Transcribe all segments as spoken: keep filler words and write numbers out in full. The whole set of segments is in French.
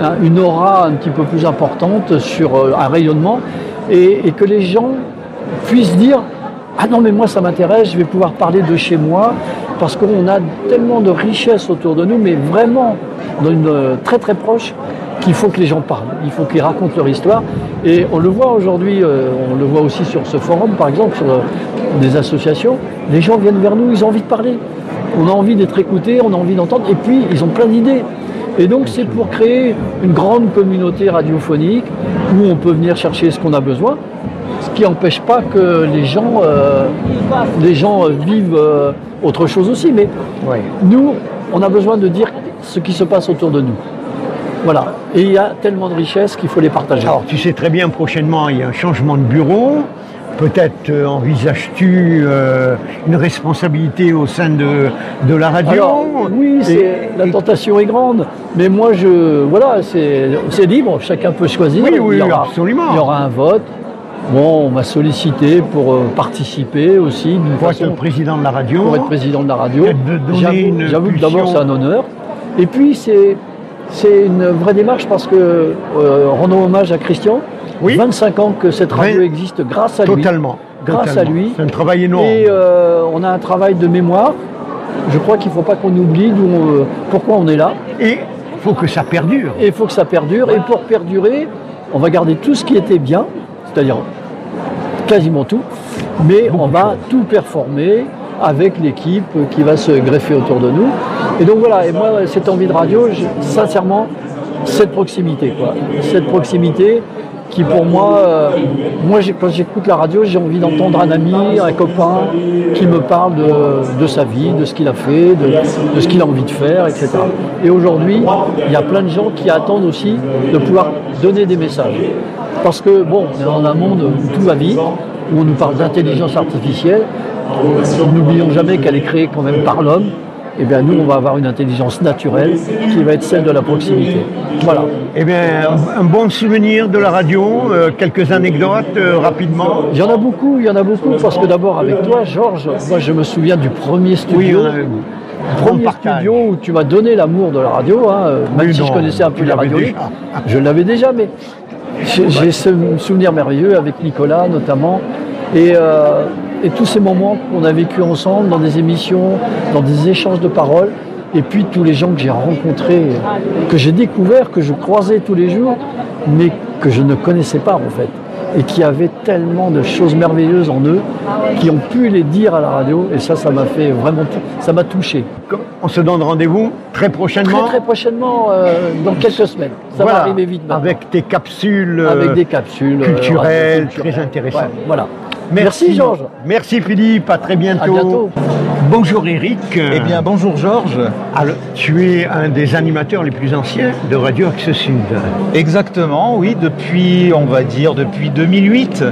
un, une aura un petit peu plus importante sur euh, un rayonnement et, et que les gens puissent dire « Ah non mais moi ça m'intéresse, je vais pouvoir parler de chez moi » parce qu'on a tellement de richesses autour de nous, mais vraiment dans une euh, très très proche, qu'il faut que les gens parlent, il faut qu'ils racontent leur histoire. Et on le voit aujourd'hui, euh, on le voit aussi sur ce forum par exemple, sur euh, des associations, les gens viennent vers nous, ils ont envie de parler. On a envie d'être écoutés, on a envie d'entendre, et puis ils ont plein d'idées. Et donc c'est pour créer une grande communauté radiophonique où on peut venir chercher ce qu'on a besoin, ce qui n'empêche pas que les gens, euh, les gens vivent euh, autre chose aussi. Mais oui. Nous, on a besoin de dire ce qui se passe autour de nous. Voilà. Et il y a tellement de richesses qu'il faut les partager. Alors tu sais très bien, prochainement il y a un changement de bureau. Peut-être euh, envisages-tu euh, une responsabilité au sein de, de la radio? Alors, oui, c'est, et, la tentation et... est grande, mais moi, je, voilà, c'est, c'est libre, chacun peut choisir. Oui, oui, il y aura, absolument. Il y aura un vote. Bon, on m'a sollicité pour euh, participer aussi. Pour façon, être président de la radio. Pour être président de la radio. De j'avoue, j'avoue que d'abord, c'est un honneur. Et puis, c'est, c'est une vraie démarche parce que, euh, rendons hommage à Christian. Oui. vingt-cinq ans que cette radio existe grâce à lui. Totalement. Grâce totalement. à lui. C'est un travail énorme. Et euh, on a un travail de mémoire. Je crois qu'il ne faut pas qu'on oublie d'où on, pourquoi on est là. Et il faut que ça perdure. Et il faut que ça perdure. Et pour perdurer, on va garder tout ce qui était bien, c'est-à-dire quasiment tout, mais Beaucoup on va tout performer avec l'équipe qui va se greffer autour de nous. Et donc voilà, et moi, cette envie de radio, je, sincèrement, cette proximité, quoi. Cette proximité qui pour moi, euh, moi j'ai, quand j'écoute la radio, j'ai envie d'entendre un ami, un copain qui me parle de, de sa vie, de ce qu'il a fait, de, de ce qu'il a envie de faire, et cetera. Et aujourd'hui, il y a plein de gens qui attendent aussi de pouvoir donner des messages. Parce que bon, on est dans un monde où tout va vite, où on nous parle d'intelligence artificielle, n'oublions jamais qu'elle est créée quand même par l'homme. Eh bien, nous, on va avoir une intelligence naturelle qui va être celle de la proximité. Voilà. Eh bien, un bon souvenir de la radio, euh, quelques anecdotes euh, rapidement. Il y en a beaucoup, il y en a beaucoup, parce que d'abord, avec toi, Georges, moi, je me souviens du premier studio. Oui, Le premier studio où tu m'as donné l'amour de la radio, hein, même oui, si non, je connaissais un peu la radio. Je l'avais déjà, mais j'ai, j'ai ce souvenir merveilleux avec Nicolas, notamment. Et... Euh, Et tous ces moments qu'on a vécu ensemble dans des émissions, dans des échanges de paroles, et puis tous les gens que j'ai rencontrés, que j'ai découverts, que je croisais tous les jours, mais que je ne connaissais pas en fait, et qui avaient tellement de choses merveilleuses en eux, qui ont pu les dire à la radio, et ça, ça m'a fait vraiment, ça m'a touché. On se donne rendez-vous très prochainement. Très très prochainement, euh, dans quelques semaines. Ça voilà, va arriver vite maintenant. Avec tes capsules, avec des capsules culturelles, euh, très intéressantes. Ouais, voilà. Merci, Merci Georges. Merci Philippe, à très bientôt. À bientôt. Bonjour Eric. Eh bien bonjour Georges. Alors, tu es un des animateurs les plus anciens de Radio Axe Sud. Exactement, oui, depuis, on va dire, depuis deux mille huit.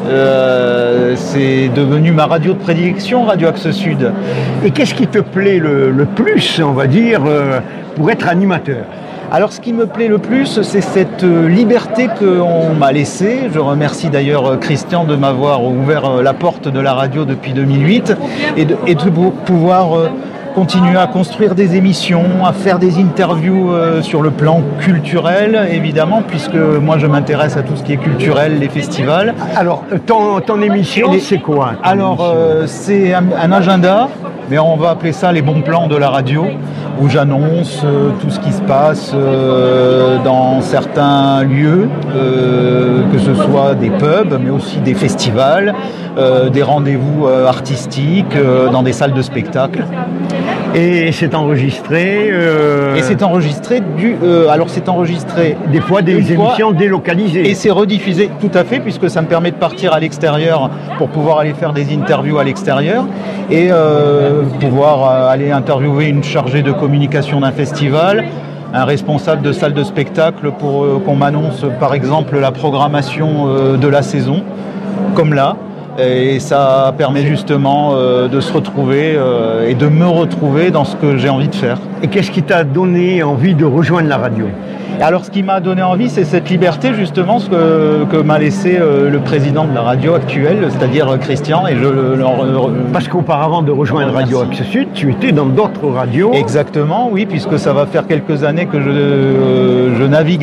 Euh, c'est devenu ma radio de prédilection, Radio Axe Sud. Et qu'est-ce qui te plaît le, le plus, on va dire, euh, pour être animateur ? Alors ce qui me plaît le plus, c'est cette liberté qu'on m'a laissée. Je remercie d'ailleurs Christian de m'avoir ouvert la porte de la radio depuis deux mille huit et de, et de pouvoir continuer à construire des émissions, à faire des interviews sur le plan culturel, évidemment, puisque moi je m'intéresse à tout ce qui est culturel, les festivals. Alors, ton, ton émission, les... c'est quoi ? Alors, euh, c'est un, un agenda, mais on va appeler ça les bons plans de la radio, où j'annonce euh, tout ce qui se passe euh, dans certains lieux, euh, que ce soit des pubs, mais aussi des festivals, euh, des rendez-vous euh, artistiques, euh, dans des salles de spectacle. Et c'est enregistré euh... Et c'est enregistré du... Euh, alors c'est enregistré... Des fois des émissions fois, délocalisées. Et c'est rediffusé, tout à fait, puisque ça me permet de partir à l'extérieur pour pouvoir aller faire des interviews à l'extérieur et euh, pouvoir euh, aller interviewer une chargée de communication d'un festival, un responsable de salle de spectacle pour euh, qu'on m'annonce par exemple la programmation euh, de la saison, comme là. Et ça permet justement euh, de se retrouver euh, et de me retrouver dans ce que j'ai envie de faire. Et qu'est-ce qui t'a donné envie de rejoindre la radio ? Alors ce qui m'a donné envie, c'est cette liberté justement ce que, que m'a laissé euh, le président de la radio actuelle, c'est-à-dire euh, Christian. Et je, euh, euh, Parce qu'auparavant de rejoindre Radio Axe Sud, tu étais dans d'autres radios. Exactement, oui, puisque ça va faire quelques années que je, euh, je navigue